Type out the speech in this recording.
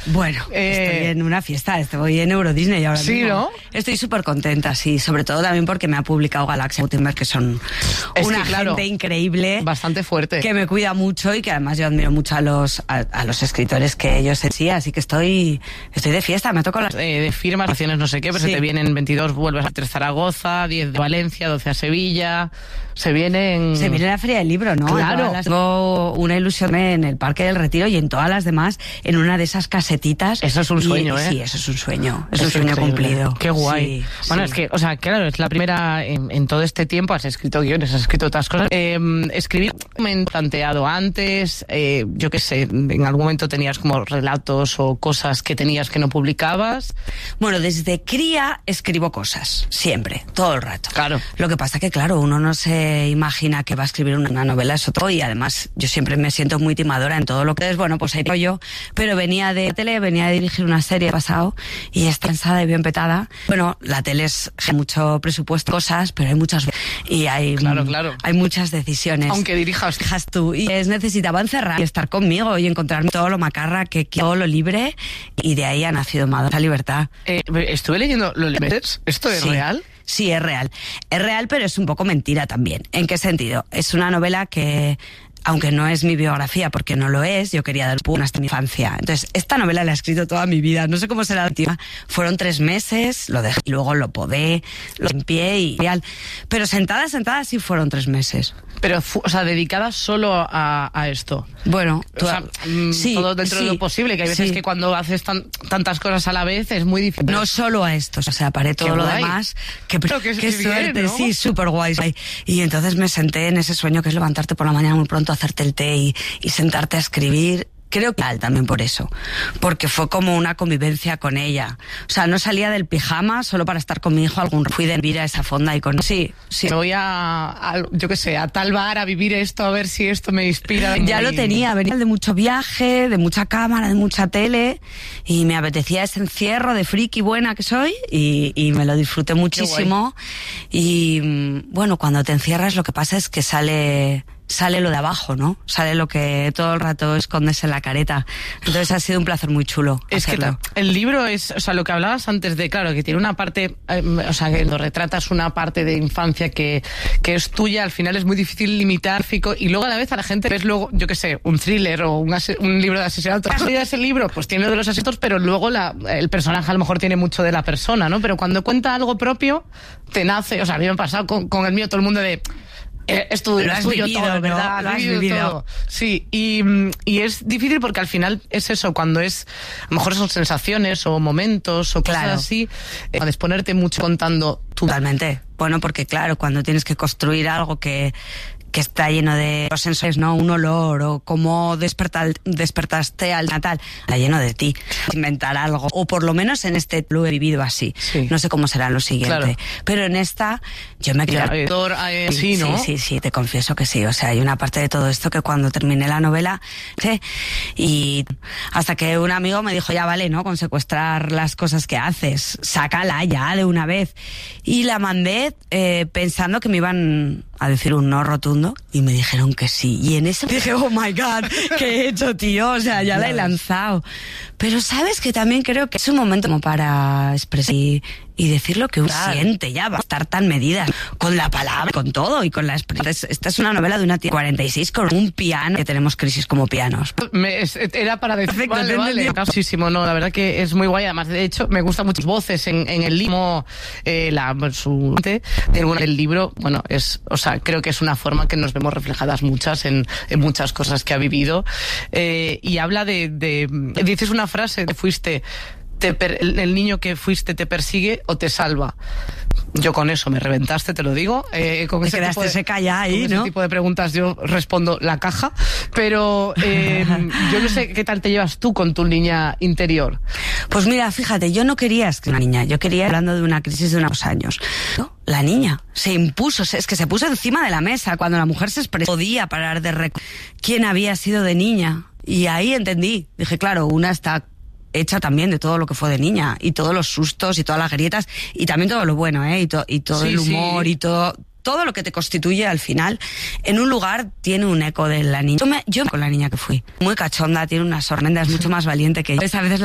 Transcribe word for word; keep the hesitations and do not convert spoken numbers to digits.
Bueno, eh... estoy en una fiesta, estoy en Euro Disney ahora sí, mismo. ¿no? Estoy súper contenta, sí, sobre todo también porque me ha publicado Galaxia Gutenberg, que son es una que, claro, gente increíble. Bastante fuerte. Que me cuida mucho y que además yo admiro mucho a los, a, a los escritores que ellos sí, así que estoy estoy de fiesta, me toco las... Eh, de firmas, acciones no sé qué, pero sí. Se te vienen veintidós, vuelves a Zaragoza, diez de Valencia, doce a Sevilla, se vienen... Se viene la Feria del Libro, ¿no? Claro. Las... Tengo una ilusión en el Parque del Retiro y en todas las demás, en una de esas casetitas. Eso es un sueño, y, ¿eh? Sí, eso es un sueño, es, es un sueño increíble. Cumplido. Qué guay. Sí, bueno, sí. es que, o sea, claro, es la primera en, en todo este tiempo, has escrito guiones, has escrito otras cosas. Eh, escribir, me he planteado antes, eh, yo qué sé, en algún momento tenías como relatos o cosas que tenías que no publicabas. Bueno, desde cría escribo cosas, siempre, todo el rato. Claro. Lo que pasa que, claro, uno no se imagina que va a escribir una novela, eso todo, y además yo siempre me siento muy timadora en todo lo que es, bueno, pues hay rollo, pero venía de tele, venía de dirigir una serie pasado y está cansada y bien petada. Bueno, la tele es mucho presupuesto, cosas, pero hay muchas y hay, claro, claro. hay muchas decisiones. Aunque dirijas tú. Y es, necesitaba encerrar y estar conmigo y encontrarme todo lo macarra, que todo lo libre, y de ahí ha nacido Madonna Libertad. Eh, estuve leyendo Los Libres, ¿esto es sí. real? Sí, es real. Es real, pero es un poco mentira también. ¿En qué sentido? Es una novela que, aunque no es mi biografía, porque no lo es, yo quería dar un hasta mi infancia. Entonces, esta novela la he escrito toda mi vida. No sé cómo será la última. Fueron tres meses, lo dejé, y luego lo podé, lo limpié y real. Pero sentada, sentada sí fueron tres meses. Pero, o sea, dedicada solo a, a esto. Bueno, o sea, sí, todo dentro sí, de lo posible, que hay veces sí. que cuando haces tan, tantas cosas a la vez es muy difícil. No solo a esto, o sea, paré todo qué lo guay. demás. Qué, Pero que qué suerte, bien, ¿no? sí, súper guay. Y entonces me senté en ese sueño que es levantarte por la mañana muy pronto, hacerte el té y, y sentarte a escribir. Creo que también por eso, porque fue como una convivencia con ella. O sea, no salía del pijama solo para estar con mi hijo. Algún fui de vivir a esa fonda y con... Sí, sí. Me voy a, a, yo qué sé, a tal bar a vivir esto, a ver si esto me inspira. Ya muy... lo tenía, venía de mucho viaje, de mucha cámara, de mucha tele, y me apetecía ese encierro de friki buena que soy, y, y me lo disfruté muchísimo. Y bueno, cuando te encierras lo que pasa es que sale... sale lo de abajo, ¿no? Sale lo que todo el rato escondes en la careta. Entonces ha sido un placer muy chulo es hacerlo. Que el libro es, o sea, lo que hablabas antes de, claro, que tiene una parte, eh, o sea, que lo retratas una parte de infancia que, que es tuya, al final es muy difícil limitar, y luego a la vez a la gente ves luego, yo qué sé, un thriller o un, un libro de asesinato. Ese libro, pues tiene lo de los asesinatos, pero luego la, el personaje a lo mejor tiene mucho de la persona, ¿no? Pero cuando cuenta algo propio, te nace, o sea, a mí me ha pasado con, con el mío, todo el mundo de... Eh, es tu, lo has tuyo vivido, todo, ¿no? ¿verdad? Lo has vivido vivido. Todo. Sí, y, y es difícil porque al final es eso, cuando es, a lo mejor son sensaciones o momentos o cosas claro. así, eh, puedes ponerte mucho contando tú. Totalmente. Bueno, porque claro, cuando tienes que construir algo que... que está lleno de los sensores, ¿no? Un olor, o cómo despertar, despertaste al natal, está lleno de ti. Inventar algo, o por lo menos en este lo he vivido así. Sí. No sé cómo será lo siguiente. Claro. Pero en esta, yo me Claro, quiero... eh, sí, ¿no? Sí, sí, sí, te confieso que sí. O sea, hay una parte de todo esto que cuando terminé la novela, sí, y hasta que un amigo me dijo, ya vale, ¿no? Con secuestrar las cosas que haces, sácala ya de una vez. Y la mandé eh, pensando que me iban a decir un no rotundo, y me dijeron que sí. Y en ese dije, oh my God, ¿qué he hecho, tío? O sea, ya la he lanzado. Pero sabes que también creo que es un momento como para expresar y, y decir lo que uno claro. siente, ya va a estar tan medida con la palabra, con todo y con la expresión. Esta es una novela de una tía cuarenta y seis con un piano, que tenemos crisis como pianos. Me, era para decir, perfecto, vale, vale. Muchísimo, no, la verdad que es muy guay. Además, de hecho, me gustan muchas voces en, en el libro, eh, la, su, el libro, bueno, es, o sea, creo que es una forma que nos vemos reflejadas muchas en, en muchas cosas que ha vivido. Eh, y habla de, de, dices una frase, te fuiste, te per, el, el niño que fuiste te persigue o te salva. Yo con eso me reventaste, te lo digo. Eh, con te ese quedaste tipo de, seca ya ahí, con ¿no? ese tipo de preguntas yo respondo la caja, pero eh, yo no sé qué tal te llevas tú con tu niña interior. Pues mira, fíjate, yo no quería escribir una niña, yo quería hablando de una crisis de unos años. ¿No? La niña se impuso, es que se puso encima de la mesa cuando la mujer se expresó, podía parar de recordar quién había sido de niña. Y ahí entendí, dije, claro, una está hecha también de todo lo que fue de niña, y todos los sustos y todas las grietas, y también todo lo bueno, ¿eh? Y, to, y todo sí, el humor sí. y todo... todo lo que te constituye al final, en un lugar tiene un eco de la niña. Yo, me, yo con la niña que fui, muy cachonda, tiene unas sorprendas, mucho más valiente que yo. A veces